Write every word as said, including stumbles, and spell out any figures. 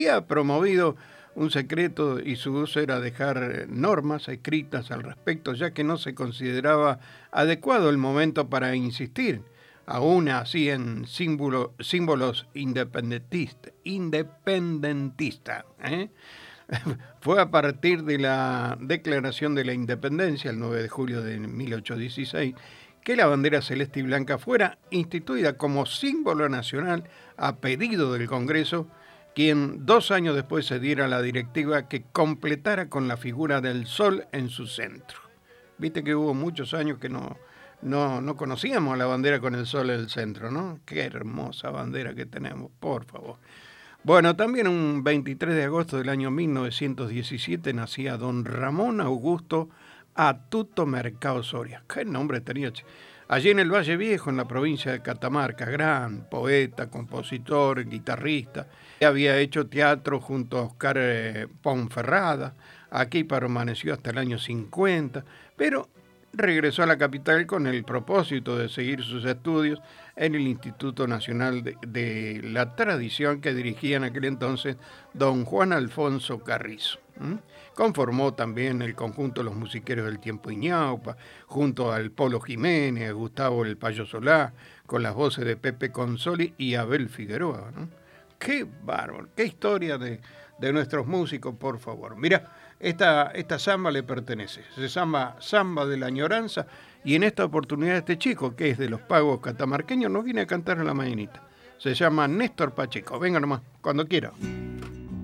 había promovido un secreto y su uso era dejar normas escritas al respecto, ya que no se consideraba adecuado el momento para insistir, aún así en símbolo, símbolos independentistas. Independentista, ¿eh? Fue a partir de la Declaración de la Independencia, el nueve de julio de mil ochocientos dieciséis, que la bandera celeste y blanca fuera instituida como símbolo nacional a pedido del Congreso, quien dos años después se diera la directiva que completara con la figura del sol en su centro. Viste que hubo muchos años que no, no, no conocíamos la bandera con el sol en el centro, ¿no? Qué hermosa bandera que tenemos, por favor. Bueno, también un veintitrés de agosto del año mil novecientos diecisiete nacía don Ramón Augusto Atuto Mercado Soria. ¿Qué nombre tenía? Allí en el Valle Viejo, en la provincia de Catamarca, gran poeta, compositor, guitarrista. Había hecho teatro junto a Oscar eh, Ponferrada. Aquí permaneció hasta el año cincuenta, pero regresó a la capital con el propósito de seguir sus estudios en el Instituto Nacional de, de la Tradición que dirigía en aquel entonces don Juan Alfonso Carrizo. ¿Mm? Conformó también el conjunto Los Musiqueros del Tiempo y Ñaupa, junto al Polo Jiménez, a Gustavo el Payo Solá, con las voces de Pepe Consoli y Abel Figueroa, ¿no? Qué bárbaro, qué historia de, de nuestros músicos, por favor. Mira, esta, esta samba le pertenece, se llama Samba de la Añoranza, y en esta oportunidad este chico, que es de los pagos catamarqueños, nos viene a cantar en la mañanita. Se llama Néstor Pacheco. Venga nomás, cuando quiera.